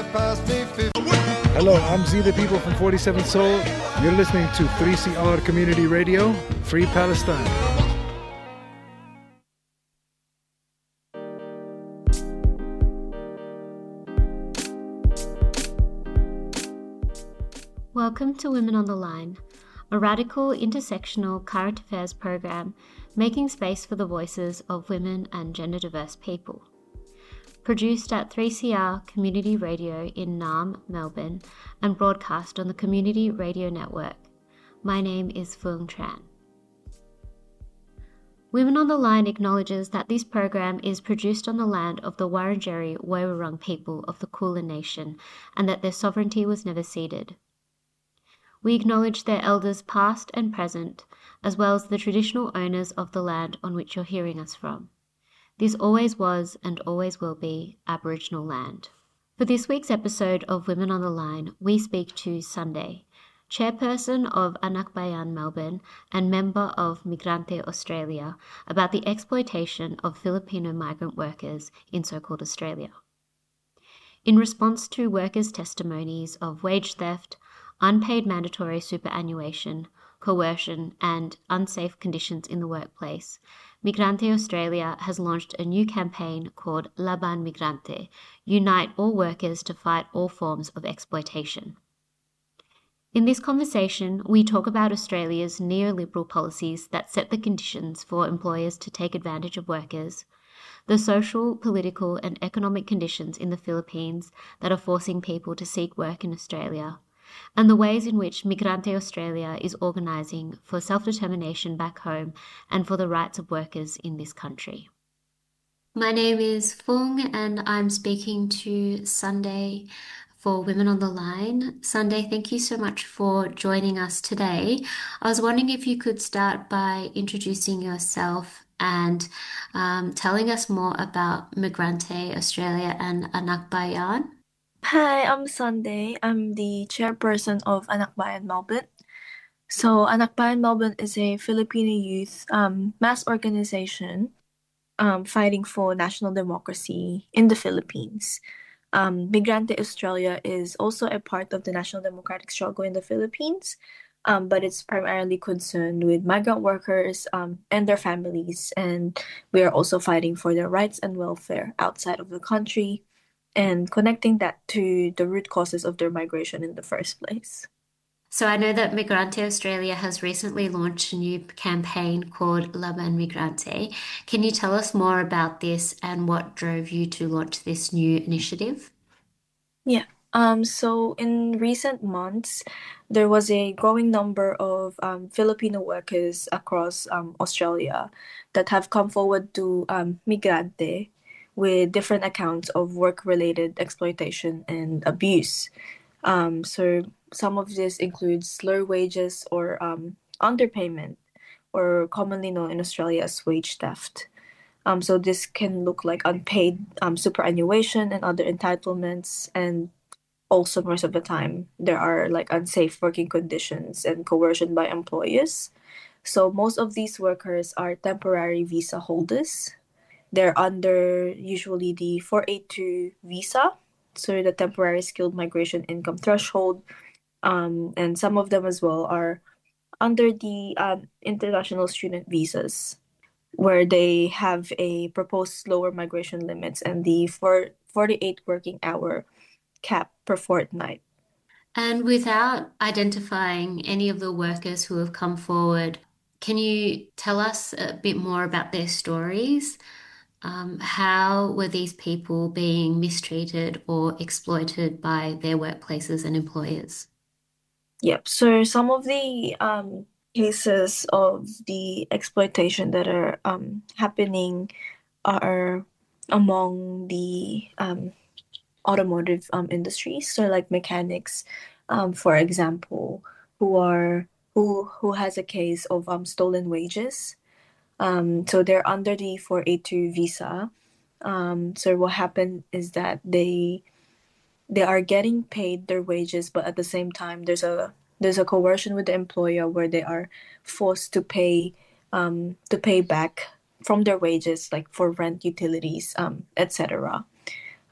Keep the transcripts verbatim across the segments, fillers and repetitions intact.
past me fifty. Hello, I'm Z the People from forty-seven Soul. You're listening to three C R Community Radio, Free Palestine. Welcome to Women on the Line, a radical intersectional current affairs program making space for the voices of women and gender diverse people. Produced at three C R Community Radio in Naarm, Melbourne, and broadcast on the Community Radio Network. My name is Phuong Tran. Women on the Line acknowledges that this program is produced on the land of the Wurundjeri Woiwurrung people of the Kulin Nation and that their sovereignty was never ceded. We acknowledge their elders past and present, as well as the traditional owners of the land on which you're hearing us from. This always was and always will be Aboriginal land. For this week's episode of Women on the Line, we speak to Sunday, chairperson of Anak Bayan Melbourne and member of Migrante Australia, about the exploitation of Filipino migrant workers in so-called Australia. In response to workers' testimonies of wage theft, unpaid mandatory superannuation, coercion, and unsafe conditions in the workplace, Migrante Australia has launched a new campaign called Laban Migrante, Unite All Workers to Fight All Forms of Exploitation. In this conversation, we talk about Australia's neoliberal policies that set the conditions for employers to take advantage of workers, the social, political, and economic conditions in the Philippines that are forcing people to seek work in Australia, and the ways in which Migrante Australia is organising for self-determination back home and for the rights of workers in this country. My name is Phuong and I'm speaking to Sunday for Women on the Line. Sunday, thank you so much for joining us today. I was wondering if you could start by introducing yourself and um, telling us more about Migrante Australia and Anak Bayan. Hi, I'm Sunday. I'm the chairperson of Anak Bayan Melbourne. So Anak Bayan Melbourne is a Filipino youth um, mass organization um, fighting for national democracy in the Philippines. Um, Migrante Australia is also a part of the national democratic struggle in the Philippines, um, but it's primarily concerned with migrant workers um, and their families. And we are also fighting for their rights and welfare outside of the country, and connecting that to the root causes of their migration in the first place. So I know that Migrante Australia has recently launched a new campaign called Laban Migrante. Can you tell us more about this and what drove you to launch this new initiative? Yeah. Um, so in recent months, there was a growing number of um, Filipino workers across um, Australia that have come forward to um, Migrante with different accounts of work-related exploitation and abuse. Um, so some of this includes low wages or um, underpayment, or commonly known in Australia as wage theft. Um, so this can look like unpaid um, superannuation and other entitlements, and also most of the time there are like unsafe working conditions and coercion by employers. So most of these workers are temporary visa holders. They're under usually the four eighty-two visa, so the temporary skilled migration income threshold, um, and some of them as well are under the um, international student visas, where they have a proposed lower migration limits and the four, forty-eight working hour cap per fortnight. And without identifying any of the workers who have come forward, can you tell us a bit more about their stories? Um, how were these people being mistreated or exploited by their workplaces and employers? Yep. So some of the um, cases of the exploitation that are um, happening are among the um, automotive um, industries. So like mechanics, um, for example, who are who who has a case of um, stolen wages. Um, so they're under the four eighty-two visa. Um, so what happened is that they they are getting paid their wages, but at the same time, there's a there's a coercion with the employer where they are forced to pay um, to pay back from their wages, like for rent, utilities, um, et cetera.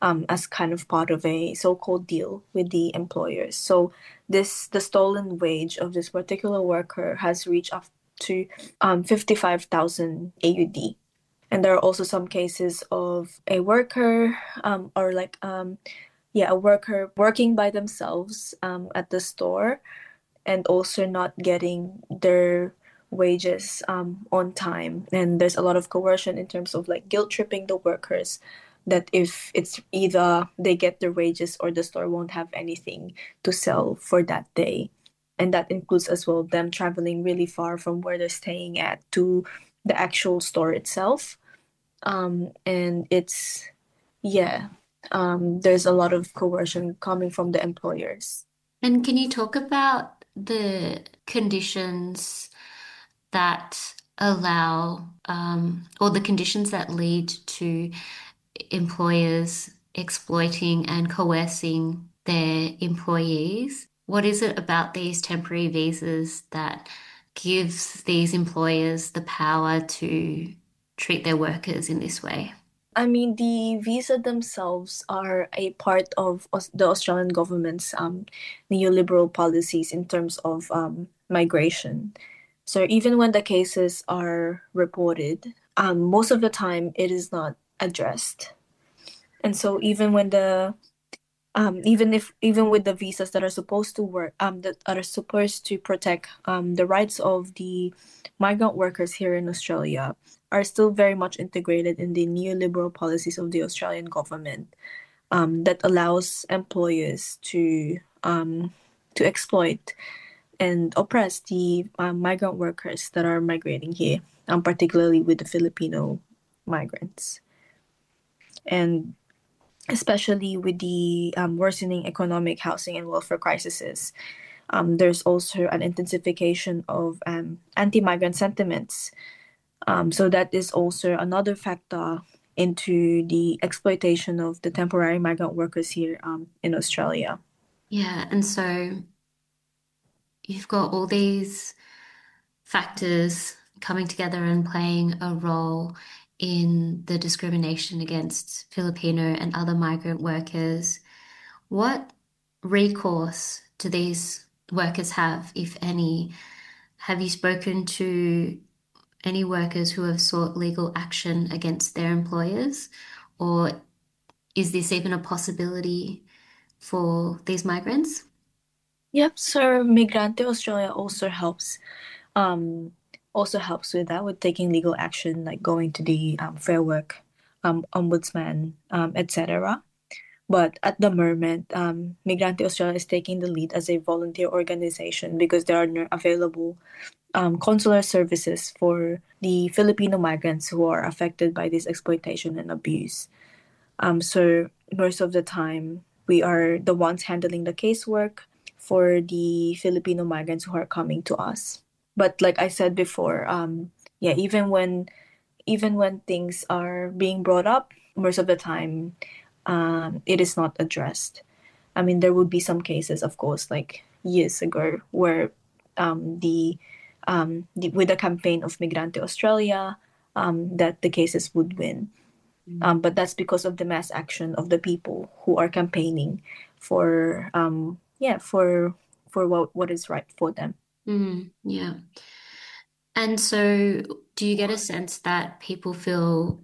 um, as kind of part of a so-called deal with the employers. So this the stolen wage of this particular worker has reached up to um, fifty-five thousand A U D. And there are also some cases of a worker um, or like um, yeah, a worker working by themselves um, at the store and also not getting their wages um, on time. And there's a lot of coercion in terms of like guilt tripping the workers that if it's either they get their wages or the store won't have anything to sell for that day. And that includes as well them traveling really far from where they're staying at to the actual store itself. Um, and it's, yeah, um, there's a lot of coercion coming from the employers. And can you talk about the conditions that allow, um, or the conditions that lead to employers exploiting and coercing their employees? What is it about these temporary visas that gives these employers the power to treat their workers in this way? I mean, the visa themselves are a part of Aus- the Australian government's um, neoliberal policies in terms of um, migration. So even when the cases are reported, um, most of the time it is not addressed. And so even when the um, even if even with the visas that are supposed to work um, that are supposed to protect um, the rights of the migrant workers here in Australia are still very much integrated in the neoliberal policies of the Australian government um, that allows employers to um, to exploit and oppress the um, migrant workers that are migrating here, um, particularly with the Filipino migrants. And especially with the um, worsening economic, housing, and welfare crises, um, there's also an intensification of um, anti-migrant sentiments. Um, so that is also another factor into the exploitation of the temporary migrant workers here um, in Australia. Yeah, and so you've got all these factors coming together and playing a role in the discrimination against Filipino and other migrant workers. What recourse do these workers have, if any? Have you spoken to any workers who have sought legal action against their employers? Or is this even a possibility for these migrants? Yep, so Migrante Australia also helps um, also helps with that, with taking legal action, like going to the um, Fair Work um, Ombudsman, um, et cetera. But at the moment, um, Migrante Australia is taking the lead as a volunteer organization because there are no available um, consular services for the Filipino migrants who are affected by this exploitation and abuse. Um, so most of the time, we are the ones handling the casework for the Filipino migrants who are coming to us. But like I said before, um, yeah, even when even when things are being brought up, most of the time, um, it is not addressed. I mean, there would be some cases, of course, like years ago, where um, the, um, the with the campaign of Migrante Australia, um, that the cases would win. Um, but that's because of the mass action of the people who are campaigning for, um, yeah, for for what what is right for them. Mm, yeah. And so, do you get a sense that people feel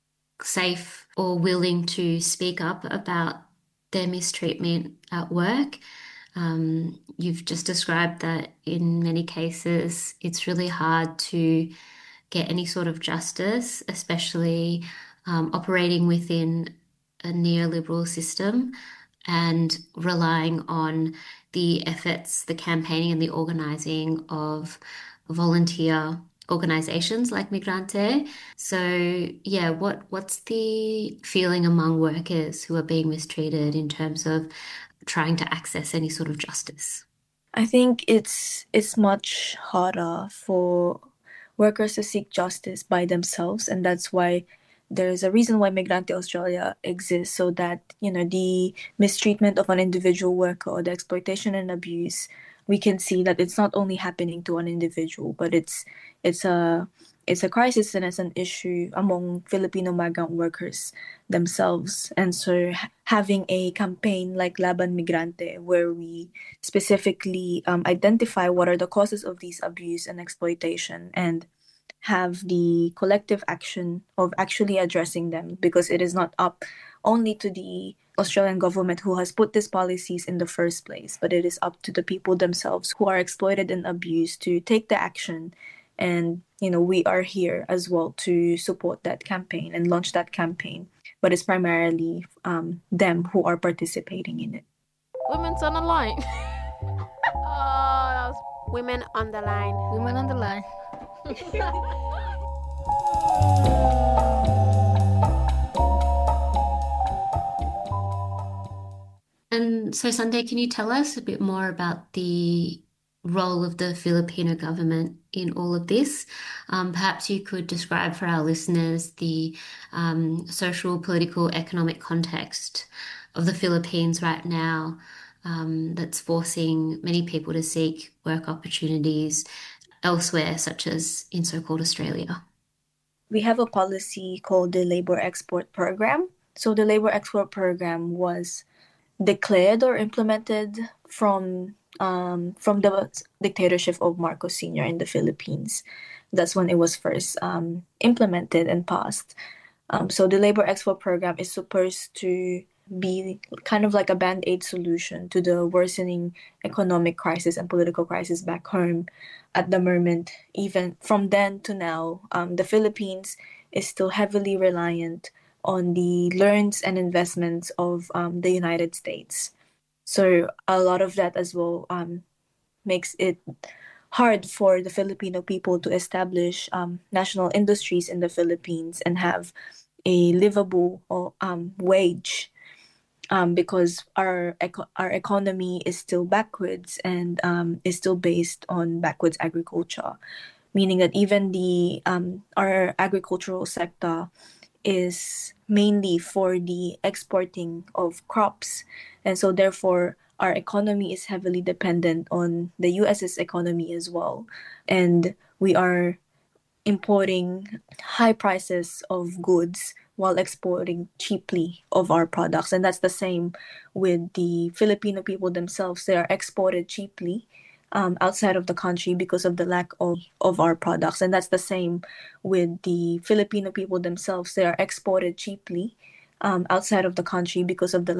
safe or willing to speak up about their mistreatment at work? Um, you've just described that in many cases it's really hard to get any sort of justice, especially um, operating within a neoliberal system and relying on the efforts, the campaigning, and the organizing of volunteer organizations like Migrante. So, yeah, what what's the feeling among workers who are being mistreated in terms of trying to access any sort of justice? I think it's it's much harder for workers to seek justice by themselves, and that's why there's a reason why Migrante Australia exists, so that you know the mistreatment of an individual worker or the exploitation and abuse we can see that it's not only happening to an individual, but it's it's a it's a crisis and it's an issue among Filipino migrant workers themselves. And so having a campaign like Laban Migrante, where we specifically um, identify what are the causes of these abuse and exploitation and have the collective action of actually addressing them, because it is not up only to the Australian government who has put these policies in the first place, but it is up to the people themselves who are exploited and abused to take the action. And, you know, we are here as well to support that campaign and launch that campaign. But it's primarily um, them who are participating in it. Women's on the line. Oh, that was women on the line. Women on the line. And so, Sunday, can you tell us a bit more about the role of the Filipino government in all of this? Um, perhaps you could describe for our listeners the um, social, political, economic context of the Philippines right now um, that's forcing many people to seek work opportunities elsewhere, such as in so-called Australia. We have a policy called the Labor Export Program. So the Labor Export Program was declared or implemented from um, from the dictatorship of Marcos Senior in the Philippines. That's when it was first um, implemented and passed. Um, so the Labor Export Program is supposed to be kind of like a band-aid solution to the worsening economic crisis and political crisis back home. At the moment, even from then to now, um, the Philippines is still heavily reliant on the loans and investments of um, the United States. So a lot of that as well um, makes it hard for the Filipino people to establish um, national industries in the Philippines and have a livable um, wage. Um, because our eco- our economy is still backwards and um, is still based on backwards agriculture, meaning that even the um, our agricultural sector is mainly for the exporting of crops, and so therefore our economy is heavily dependent on the U S's economy as well, and we are importing high prices of goods while exporting cheaply of our products. And that's the same with the Filipino people themselves. They are exported cheaply um, outside of the country because of the lack of, of our products. And that's the same with the Filipino people themselves. They are exported cheaply um, outside of the country because of the